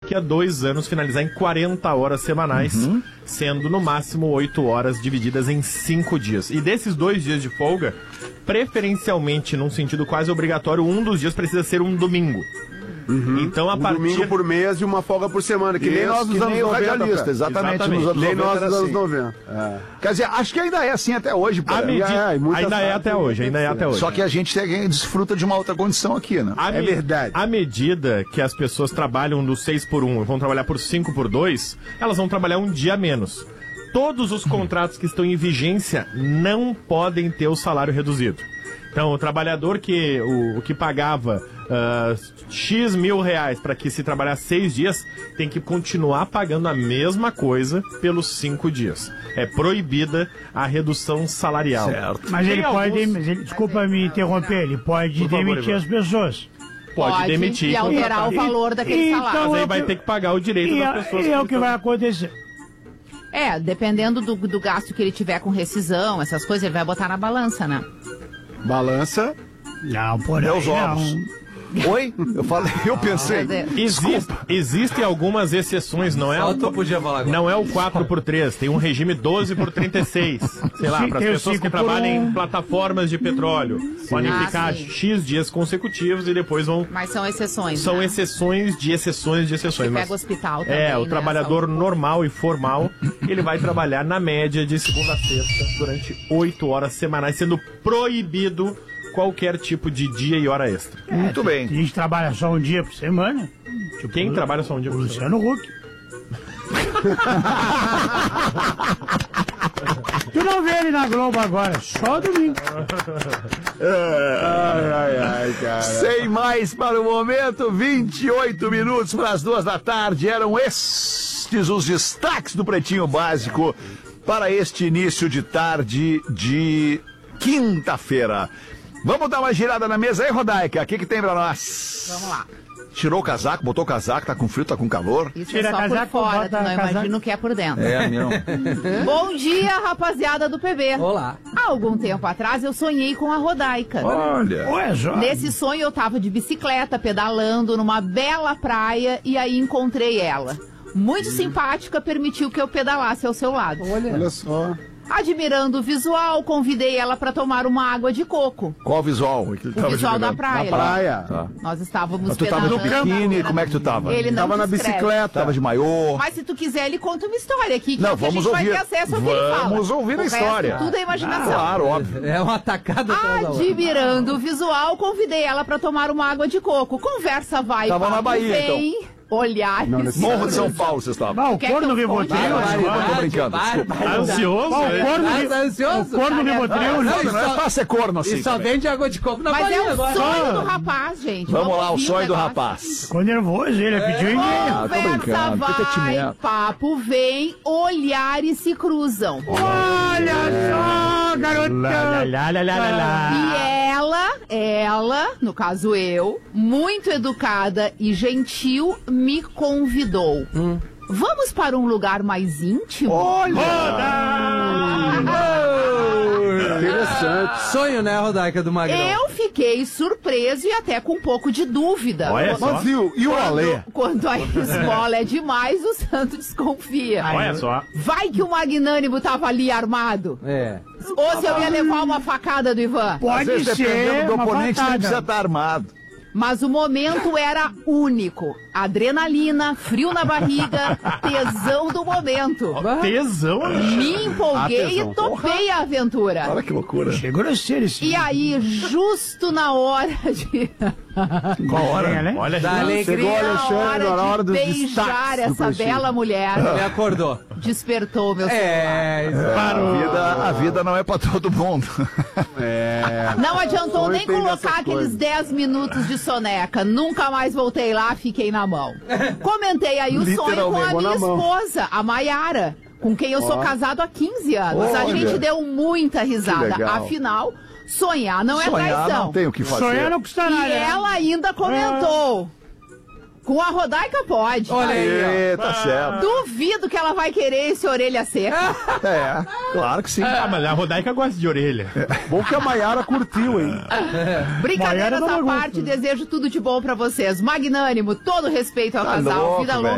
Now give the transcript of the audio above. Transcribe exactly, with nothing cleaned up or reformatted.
daqui a dois anos finalizar em quarenta horas semanais, uhum. sendo no máximo oito horas divididas em cinco dias. E desses dois dias de folga, preferencialmente, num sentido quase obrigatório, um dos dias precisa ser um domingo. Uhum. Então, a um partir... domingo por mês e uma folga por semana, que Isso, nem nós nos anos noventa. Exatamente, exatamente. nos anos nem noventa nós nos anos assim. noventa. É. Quer dizer, acho que ainda é assim até hoje. A medi... é, ainda é até hoje, ainda é até hoje. Só que a gente tem, desfruta de uma outra condição aqui, né? A é me... verdade. À medida que as pessoas trabalham do seis por um e vão trabalhar por cinco por dois, elas vão trabalhar um dia a menos. Todos os contratos que estão em vigência não podem ter o salário reduzido. Então, o trabalhador que, o, o que pagava uh, X mil reais para que se trabalhar seis dias, tem que continuar pagando a mesma coisa pelos cinco dias. É proibida a redução salarial. Certo. Mas ele alguns... pode, mas ele, desculpa me interromper, ele pode Por demitir favor, as pessoas. Pode, pode demitir. E alterar o valor daquele então, salário. Mas aí é vai que... ter que pagar o direito e das é, pessoas. E é o que vai acontecer. É, dependendo do, do gasto que ele tiver com rescisão, essas coisas, ele vai botar na balança, né? Balança. Não, por Meus ovos. Oi? Eu falei, eu pensei. Existe, existem algumas exceções, não é? Só o, tu podia falar agora. Não é o quatro por três, tem um regime doze por trinta e seis. Sei lá, para as pessoas que trabalham em plataformas de petróleo. Sim. Podem ah, ficar sim. X dias consecutivos e depois vão... Mas são exceções, São né? exceções de exceções de exceções. Você mas... pega o hospital também, É, o né? trabalhador São... normal e formal, ele vai trabalhar na média de segunda a sexta durante oito horas semanais, sendo proibido qualquer tipo de dia e hora extra. É, Muito bem. A gente trabalha só um dia por semana. Tipo, Quem o, trabalha só um dia por semana? Luciano Huck. Tu não vê ele na Globo agora, só domingo. Ai, ai, ai, cara. Sem mais para o momento, vinte e oito minutos para as duas da tarde. Eram estes os destaques do Pretinho Básico para este início de tarde de quinta-feira. Vamos dar uma girada na mesa aí, Rodaica. O que que tem pra nós? Vamos lá. Tirou o casaco, botou o casaco, tá com frio, tá com calor? Isso Tira é só casaco, por fora, bota tu não casaco. imagina o que é por dentro. É, meu. Bom dia, rapaziada do P B. Olá. Há algum tempo atrás eu sonhei com a Rodaica. Olha. Olha só. Nesse sonho eu tava de bicicleta, pedalando numa bela praia e aí encontrei ela. Muito simpática, permitiu que eu pedalasse ao seu lado. Olha. Olha só. Admirando o visual, convidei ela para tomar uma água de coco. Qual o visual? O visual da praia. Na praia. Tá. Nós estávamos Mas tu tava pedalando. no biquíni, como é que tu tava? Ele não Tava na descreve. bicicleta. Tava de maiô. Mas se tu quiser, ele conta uma história aqui, que, Não, é que a vamos gente ouvir. vai ter acesso ao que ele fala. Vamos ouvir a O resto, história. tudo é imaginação. Claro, óbvio. É uma atacada atrás da outra. Admirando o visual, convidei ela para tomar uma água de coco. Conversa vai, Tava papo na Bahia, vem, olhar. Não, nesse- Morro de São Paulo, vocês estavam. Ah, o Quer que corno eu Rivotril. conte? Vai, vai, vai, tô brincando, desculpa. Tá ansioso? Ah, né? o corno, Tá ri- ansioso? o corno Rivotril. Não, e não é só- pra ser corno assim. E só também. vende água de coco na Mas Bahia é o agora. sonho do rapaz, gente. Vamos lá, o ouvir sonho do negócio. rapaz. Ficou nervoso, ele pediu inglês. Ah, tô Conversa brincando, vai, entretenimento. papo vem, olhares se cruzam. Olha só, garotão. Lá, lá, lá, lá, lá, lá. E ela, ela, no caso eu, muito educada e gentil, me convidou. Vamos para um lugar mais íntimo? Interessante. Sonho, né, Rodaica, do Magrão? Eu fiquei surpreso e até com um pouco de dúvida. Olha só. Mas viu, e o Alê? Quando a esmola é demais, o santo desconfia. Olha só. Vai que o magnânimo tava ali armado. É. Ou se eu ia levar uma facada do Ivan. Às Pode vezes, ser dependendo do uma oponente, nem facada. precisa estar armado. Mas o momento era único. Adrenalina, frio na barriga, tesão do momento. Tesão. Me empolguei Atenção. e topei a aventura. Olha que loucura. Chegou grosseiro esse. E aí, justo na hora de... Qual hora? né? Olha, Da alegria. Chegou o na Alexandre na hora hora de dos beijar destaques do essa Pretinho. bela mulher, Me acordou. despertou meu celular. É, isso. A vida, a vida não é pra todo mundo. É. Não adiantou Sonho nem tem colocar dessas aqueles coisas. dez minutos de soneca. Nunca mais voltei lá, fiquei na mão. Comentei aí o sonho com a Literalmente, minha na mão. esposa, a Maiara, com quem eu sou Ó. casado há quinze anos. A Olha. gente deu muita risada. legal. Afinal, sonhar não é Sonhar traição. não tem o que fazer. Sonhar não custa E nada. né? ela ainda comentou. Com a Rodaica pode. Olha aí, Ê, tá certo. Duvido que ela vai querer esse orelha seca. É, claro que sim. Ah, mas a Rodaica gosta de orelha. Bom que a Maiara curtiu, hein? Brincadeira Maiara essa não parte, desejo tudo de bom pra vocês. Magnânimo, todo respeito ao Tá casal, louco, vida longa. velho.